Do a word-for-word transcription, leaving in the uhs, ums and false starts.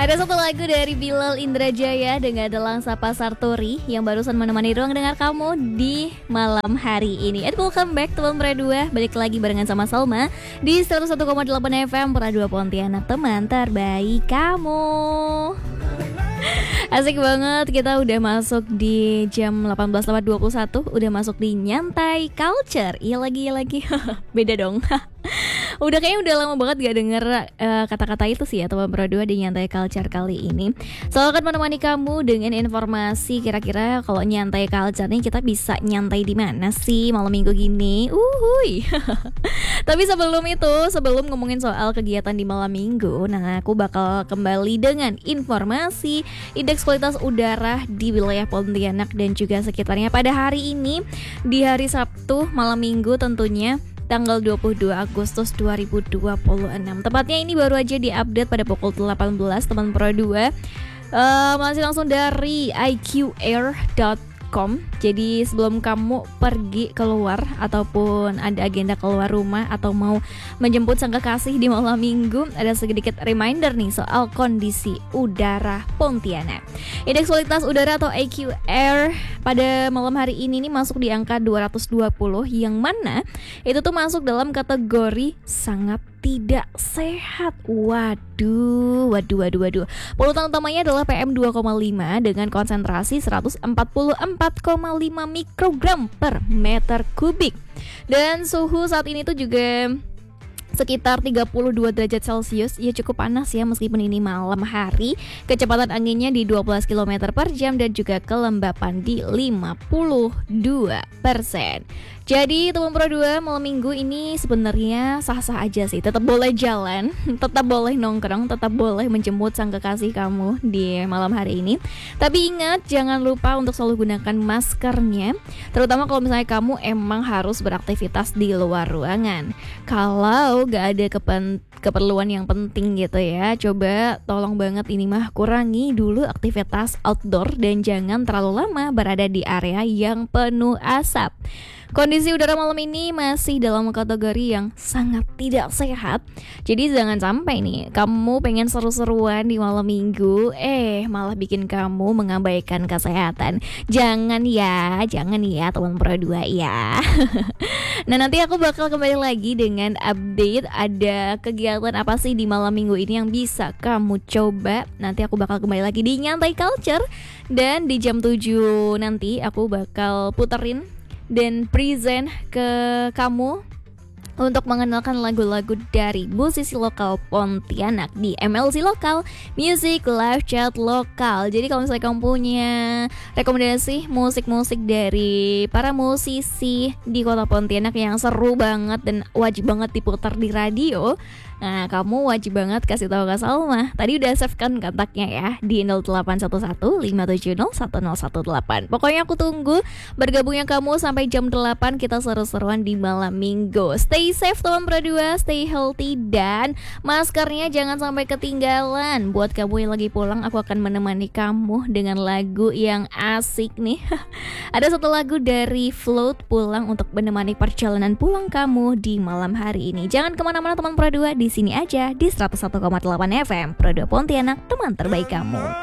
Ada satu lagu dari Bilal Indrajaya dengan Delang Sapa Sartori yang barusan menemani ruang dengar kamu di malam hari ini. And welcome back teman Pradua, balik lagi barengan sama Salma di seratus satu koma delapan F M Pradua Pontianak, teman terbaik kamu. Asik banget, kita udah masuk di jam delapan belas lewat dua puluh satu, udah masuk di Nyantai Culture. Iya lagi, iya lagi. Beda dong. Udah kayaknya udah lama banget gak denger uh, kata-kata itu sih ya teman berdua di Nyantai Culture kali ini. Selalu akan menemani kamu dengan informasi kira-kira kalau Nyantai Culture nih kita bisa nyantai di mana sih malam minggu gini. Uhuy. Tapi sebelum itu, sebelum ngomongin soal kegiatan di malam minggu, nah aku bakal kembali dengan informasi indeks kualitas udara di wilayah Pontianak dan juga sekitarnya pada hari ini, di hari Sabtu malam minggu tentunya, tanggal dua puluh dua Agustus dua ribu dua puluh enam. Tepatnya ini baru aja diupdate pada pukul delapan belas teman Pro dua. uh, Masih langsung dari i q air dot com. Jadi sebelum kamu pergi keluar ataupun ada agenda keluar rumah atau mau menjemput sang kekasih di malam minggu, ada sedikit reminder nih soal kondisi udara Pontianak. Indeks kualitas udara atau I Q Air pada malam hari ini nih masuk di angka dua ratus dua puluh, yang mana itu tuh masuk dalam kategori sangat tidak sehat. Waduh, waduh, waduh, waduh. Polutan utamanya adalah P M dua koma lima dengan konsentrasi seratus empat puluh empat koma lima mikrogram per meter kubik. Dan suhu saat ini tuh juga sekitar tiga puluh dua derajat Celcius. Ya cukup panas ya meskipun ini malam hari. Kecepatan anginnya di dua belas kilometer per jam dan juga kelembapan di lima puluh dua persen. Jadi teman Pro dua, malam minggu ini sebenarnya sah-sah aja sih. Tetap boleh jalan, tetap boleh nongkrong, tetap boleh menjemput sang kekasih kamu di malam hari ini. Tapi ingat, jangan lupa untuk selalu gunakan maskernya, terutama kalau misalnya kamu emang harus beraktivitas di luar ruangan. Kalau gak ada kepen- keperluan yang penting gitu ya, coba tolong banget ini mah kurangi dulu aktivitas outdoor dan jangan terlalu lama berada di area yang penuh asap. Kondisi udara malam ini masih dalam kategori yang sangat tidak sehat. Jadi jangan sampai nih kamu pengen seru-seruan di malam minggu, eh malah bikin kamu mengabaikan kesehatan. Jangan ya, jangan ya teman Pro dua ya. Nah nanti aku bakal kembali lagi dengan update ada kegiatan apa sih di malam minggu ini yang bisa kamu coba. Nanti aku bakal kembali lagi di Nyantai Culture. Dan di jam tujuh nanti aku bakal puterin dan present ke kamu untuk mengenalkan lagu-lagu dari musisi lokal Pontianak di M L C Lokal Music Live Chat Lokal. Jadi kalau misalnya kamu punya rekomendasi musik-musik dari para musisi di kota Pontianak yang seru banget dan wajib banget diputar di radio, nah kamu wajib banget kasih tahu ke Salma. Tadi udah save kan kontaknya ya di nol delapan satu satu lima tujuh nol satu nol satu delapan. Pokoknya aku tunggu bergabungnya kamu sampai jam delapan, kita seru-seruan di malam minggu. Stay safe teman Pro dua, stay healthy, dan maskernya jangan sampai ketinggalan. Buat kamu yang lagi pulang, aku akan menemani kamu dengan lagu yang asik nih. Ada satu lagu dari Float, Pulang, untuk menemani perjalanan pulang kamu di malam hari ini. Jangan kemana-mana teman Pro dua, di sini aja di seratus satu koma delapan F M Pro dua Pontianak, teman terbaik kamu.